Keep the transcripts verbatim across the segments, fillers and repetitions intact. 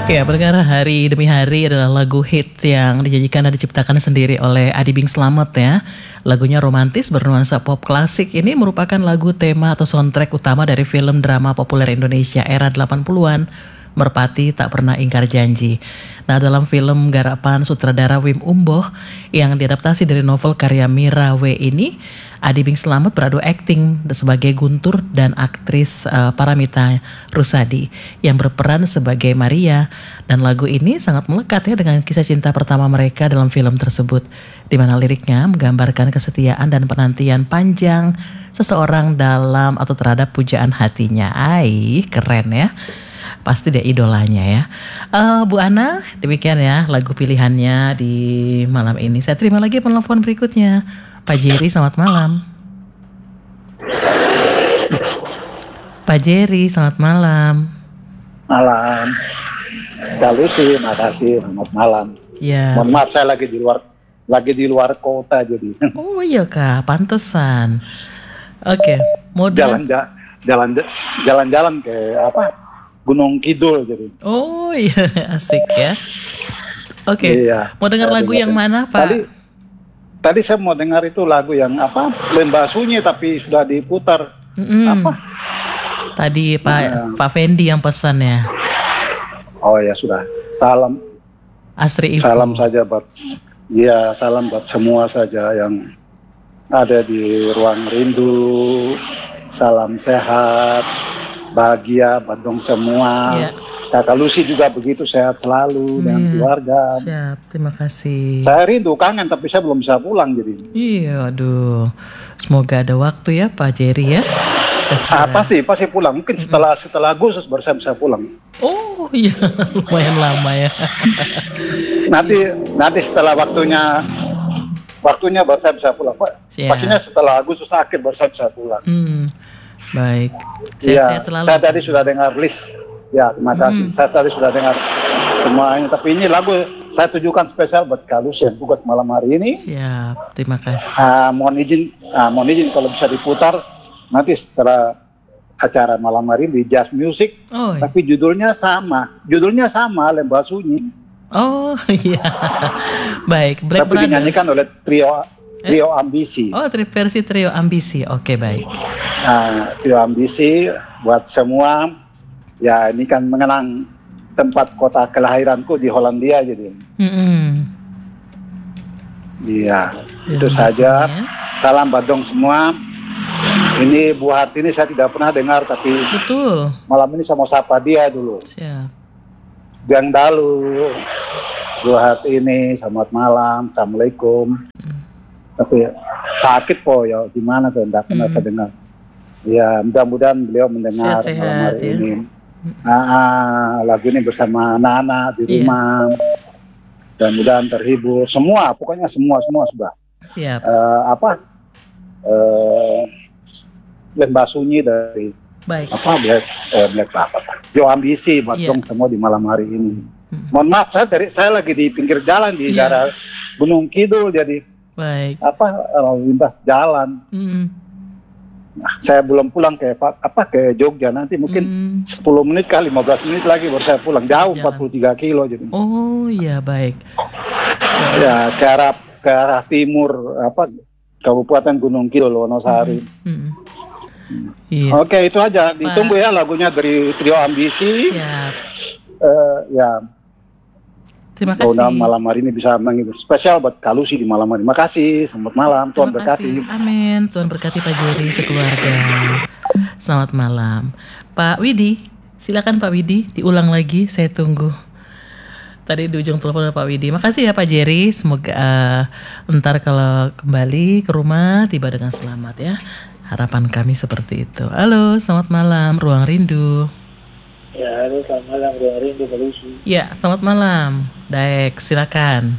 Ya, pendengar, Hari Demi Hari adalah lagu hit yang dinyanyikan dan diciptakan sendiri oleh Adi Bing Slamet ya. Lagunya romantis bernuansa pop klasik. Ini merupakan lagu tema atau soundtrack utama dari film drama populer Indonesia era delapan puluhan, Merpati Tak Pernah Ingkar Janji. Nah, dalam film garapan sutradara Wim Umboh yang diadaptasi dari novel karya Mira W ini, Adi Bing Slamet beradu akting sebagai Guntur dan aktris uh, Paramita Rusady yang berperan sebagai Maria, dan lagu ini sangat melekat ya dengan kisah cinta pertama mereka dalam film tersebut, di mana liriknya menggambarkan kesetiaan dan penantian panjang seseorang dalam atau terhadap pujaan hatinya. Ai, keren ya. Pasti dia idolanya ya. Uh, Bu Ana, demikian ya lagu pilihannya di malam ini. Saya terima lagi penelpon berikutnya. Pak Jerry, selamat malam. Pak Jerry, selamat malam. Malam. Kak Lucy, makasih. Selamat malam. Ya. Mohon maaf, saya lagi di luar, lagi di luar kota jadi. Oh iya Kak, pantesan. Oke, mau jalan jalan jalan-jalan ke apa? Gunung Kidul jadi. Oh iya, asik ya. Oke. Iya. Mau dengar lagu yang mana, Pak? Tadi, tadi saya mau dengar itu lagu yang apa? Lembah Sunyi tapi sudah diputar. Mm-mm. Apa? Tadi Pak Nah. Pak Fendi yang pesan ya. Oh ya sudah. Salam. Astri Ivo. Salam saja buat. Ya, salam buat semua saja yang ada di ruang rindu. Salam sehat. Bahagia, Bandung semua. Ya. Kakak Lucy juga begitu, sehat selalu dengan Ya. keluarga. Siap, terima kasih. Saya rindu, kangen, tapi saya belum bisa pulang jadi. Iya, aduh. Semoga ada waktu ya Pak Jerry ya. Ah, pasti, pasti pulang. Mungkin setelah setelah Agustus baru saya bisa pulang. Oh iya, lumayan lama ya. Nanti nanti setelah waktunya waktunya baru saya bisa pulang. Siap. Pastinya setelah Agustus akhir baru saya bisa pulang. Hmm, baik. Iya, Sehat-sehat selalu. saya tadi sudah dengar list. Ya, terima kasih. Hmm. Saya tadi sudah dengar semuanya. Tapi ini lagu saya tujukan spesial buat Kak Lucy yang tugas malam hari ini. Siap, terima kasih. Ah, mohon izin, ah, mohon izin kalau bisa diputar nanti setelah acara malam hari di Jazz Music. Oh, Tapi judulnya sama, judulnya sama, Lembah Sunyi. oh iya. Baik, Black Tapi Brothers. dinyanyikan oleh trio trio Ambisi. Oh, tri- versi trio Ambisi. Oke, baik. Nah, trio Ambisi buat semua. Ya, ini kan mengenang tempat kota kelahiranku di Hollandia jadi. Mm-mm. Iya, Ya, itu saja. maksudnya. Salam Bandung semua. Ini Bu Hartini saya tidak pernah dengar, tapi Betul. malam ini saya mau sapa dia dulu. Siap. Gang Dalu, Bu Hartini, selamat malam, assalamualaikum. Tapi sakit po ya, gimana tuh, tidak pernah Hmm. saya dengar. Ya, mudah-mudahan beliau mendengar Sehat-sehat, malam hari ya. ini. Nah, ah, lagu ini bersama anak-anak di Iya. rumah. Dan mudah-mudahan terhibur. Semua, pokoknya semua semua sudah. Siap. Eh, apa? Eh, Lembah Sunyi dari Baik. apa Black eh, Black apa? Jo Ambisi buat Iya. dong semua di malam hari ini. Hmm. Mohon maaf saya dari saya lagi di pinggir jalan di Iya. daerah Gunung Kidul jadi Baik. apa eh, lintas jalan. Mm. Nah, saya belum pulang ke Pak apa ke Jogja nanti mungkin Mm. sepuluh menit kali lima belas menit lagi baru saya pulang jauh Jalan. empat puluh tiga kilo jadi. Oh iya, baik. Ya ke arah ke arah timur apa Kabupaten Gunung Kidul Wonosari. Mm. Iya. Oke itu aja ditunggu ya lagunya dari trio Ambisi. Siap. Eh, ya Terima kasih. mudah-mudahan malam hari ini bisa menghibur spesial buat Kak Lucy di malam hari. Makasih, selamat malam, Tuhan Terima berkati. kasih. Amin. Tuhan berkati Pak Jerry sekeluarga. Selamat malam. Pak Widi, silakan Pak Widi, diulang lagi, saya tunggu. Tadi di ujung telepon ada Pak Widi. Makasih ya Pak Jerry. Semoga uh, ntar kalau kembali ke rumah tiba dengan selamat ya. Harapan kami seperti itu. Halo, selamat malam, Ruang Rindu. Ya, halo, selamat malam, Ruang Rindu, Kak Lucy. Ya, selamat malam. Dex, silakan.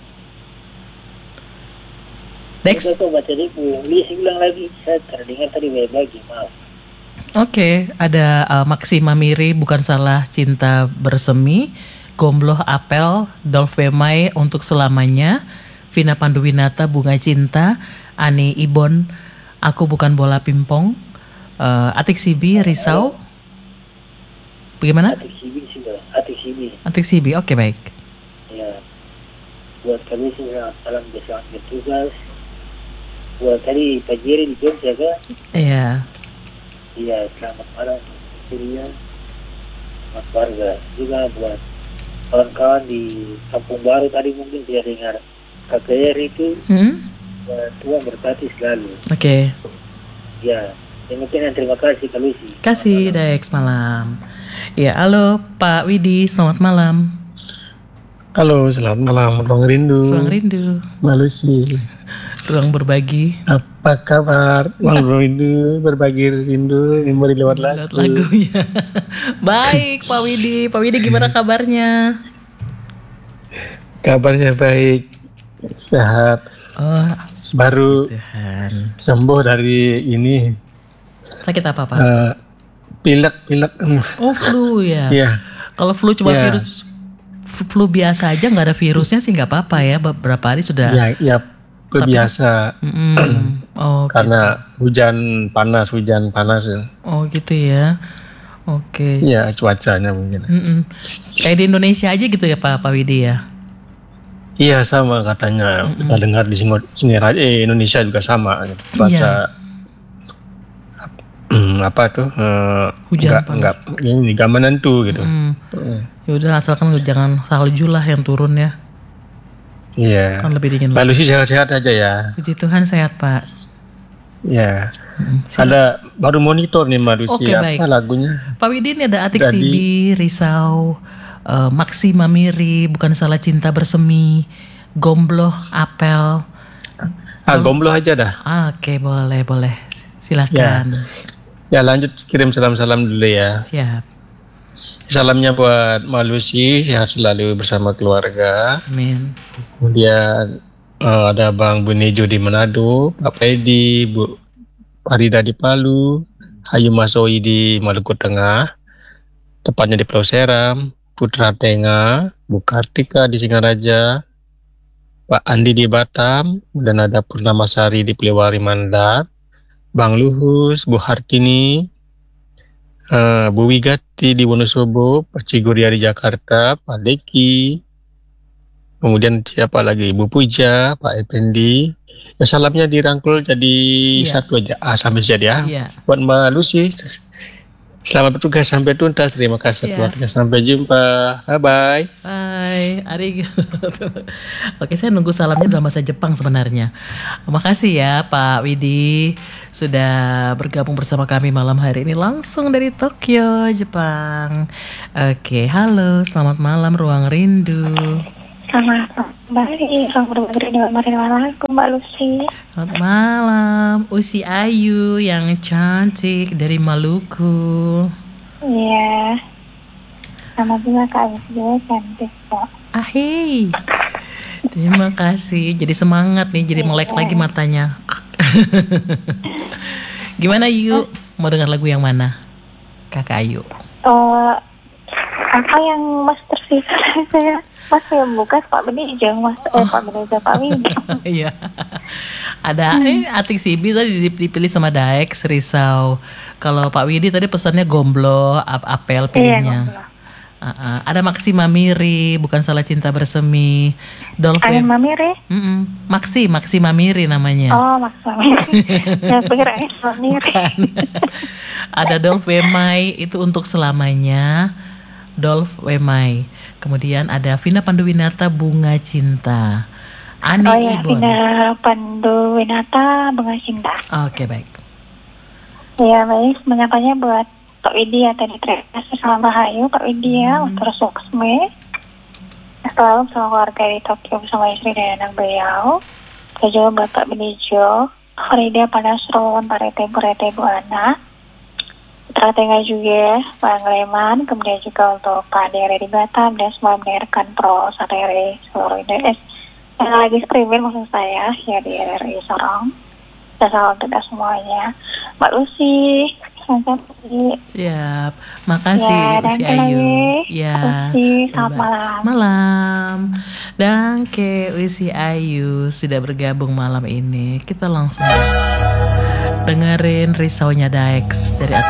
Dex. Saya coba tadi Bu Lisi ulang lagi, saya terdengar tadi baik-baik, maaf. Oke, ada uh, Maksima Miri, Bukan Salah Cinta Bersemi, Gombloh Apel, Dolfemai Untuk Selamanya, Vina Panduwinata, Bunga Cinta, Ani Ibon, Aku Bukan Bola Pimpong, uh, Atik Sibi, Risau, Bagaimana? Atik Sibi sudah, Atik Sibi. Atik Sibi, oke baik. Ya, buat kami sih salam bersama bertugas. Buat tadi Pak Jerry di Jogja, Iya. iya selamat malam Surya, selamat keluarga juga buat kawan-kawan di Kampung Baru tadi mungkin tidak dengar K K R itu. Hmm? Buat Tuhan berkati selalu. Oke. Ya, demikian terima kasih Kak Lucy. Kasih Dex malam. Ya, halo Pak Widi, selamat malam. Halo, selamat malam, Bang Rindu. Ruang Rindu, Mbak Lucy. ruang berbagi. Apa kabar? Bang Rindu, berbagi rindu, memori lewat lagu. Lewat lagunya. Baik, Pak Widi. Pak Widi gimana kabarnya? Kabarnya baik, sehat. Oh, Baru Tuhan. sembuh dari ini. Sakit apa, Pak? Uh, pilek, pilek. Oh, flu ya. Iya. Kalau flu cuma Ya. virus flu biasa aja, nggak ada virusnya sih nggak apa-apa ya. Beberapa hari sudah. Ya, ya, biasa. Mm-mm. Oh, Karena hujan panas, hujan panas. gitu. Oh gitu ya. Oke. Ya, cuacanya mungkin. Mm-mm. Kayak di Indonesia aja gitu ya, Pak Pak Widi ya. Iya, sama katanya. Kita dengar di Singo- Singaraja, eh, Indonesia juga sama. Cuaca. Iya. Hmm, apa tuh? Eh, Hujan enggak, panas. enggak, ini gak menentu gitu. Hmm. Hmm. Ya udah asalkan jangan salju lah yang turun ya. Iya. Kan lebih dingin. Mbak Lucy sehat-sehat aja ya. Puji Tuhan sehat, Pak. Iya. Mm. Ada baru monitor nih Mbak Lucy. Oke, Apa baik. lagunya? Pak Widi ini ada Atik Jadi- Sibi, Risau, eh, Maksi Mamiri, Bukan Salah Cinta Bersemi, Gombloh, Apel. Ah, gomblo aja dah. Ah, Oke, boleh, boleh. Silakan. Ya lanjut kirim salam-salam dulu ya. Siap. Salamnya buat Mbak Lucy, sehat selalu bersama keluarga. Amin. Kemudian eh, ada Bang Bunejo di Manado, Pak Pedi, Bu Farida di Palu, Hayu Masoi di Maluku Tengah, tepatnya di Pulau Seram, Putra Tengah, Bu Kartika di Singaraja, Pak Andi di Batam, dan ada Purnamasari di Polewali Mandar, Bang Luhus, Bu Hartini, eh, Bu Wigati di Wonosobo, Pak Ciguria di Jakarta, Pak Deki, kemudian siapa lagi? Bu Puja, Pak Effendi. Ya, salamnya dirangkul jadi Iya. satu aja. Ah, sampai jadi ya. Iya. Buat Mbak Lucy, selamat bertugas sampai tuntas. Terima kasih Iya. keluarga. Sampai jumpa. Bye-bye. Hai, arigato. Oke, saya nunggu salamnya dalam bahasa Jepang sebenarnya. Makasih ya Pak Widi sudah bergabung bersama kami malam hari ini langsung dari Tokyo, Jepang. Oke, halo, selamat malam Ruang Rindu. Selamat baik, selamat berbagi dengan aku Mbak Lucy. Selamat malam, Usi Ayu yang cantik dari Maluku. Iya. Sama juga Kak Lucy juga cantik kok. Ahey, terima kasih. Jadi semangat nih, jadi melek lagi matanya. Gimana Yu? Mau dengar lagu yang mana? Kakak Ayu. Eh, apa yang Mas tersisa saya? Mas yang buka Pak Benejo, Mas eh Pak Benejo Pak Widi. Iya. Ada ini Atik Sibi tadi dipilih sama Daex Risau. Kalau Pak Widi tadi pesannya Gomblo, ap- Apel pilihnya. Iya, Uh-uh. Ada Maksi Mamiri, Bukan Salah Cinta Bersemi. Dolph Ada Wem- Mamire? Mm-mm. Maksi, Maksi Mamiri namanya. Oh, Mas Mamire. Saya pikir Mas Mamire. Ada Dolph Wemai, itu untuk selamanya. Dolph Wemai. Kemudian ada Vina Panduwinata, Bunga Cinta. Ani Oh ya, Ibon. Vina Panduwinata, Bunga Cinta. Oke, baik. Ya baik, menyapanya buat Pak Widi ya tadi terima kasih, salam rahayu Pak Widi ya, untuk suksme selalu bersama keluarga di Tokyo bersama istri dan anak beliau. Dan juga buat Pak Benejo, Farida Panasron, Pak Rete, Bu Rete, Bu Ana, Putra Tengah juga, Pak Angleman, kemudian juga untuk Pak Dere di Batam dan semua mendengarkan Pro Sateri seluruh Indonesia. Yang lagi streaming maksud saya ya di R R I Sorong. Dan salam untuk kita semuanya. Mbak Lucy, selamat pagi. Siap. Makasih Ya, dan Usi lagi. Ayu. Ya. Lucy, selamat Bye-bye. malam. Malam. Dan ke Usi Ayu sudah bergabung malam ini. Kita langsung dengerin risaunya Daex dari Atik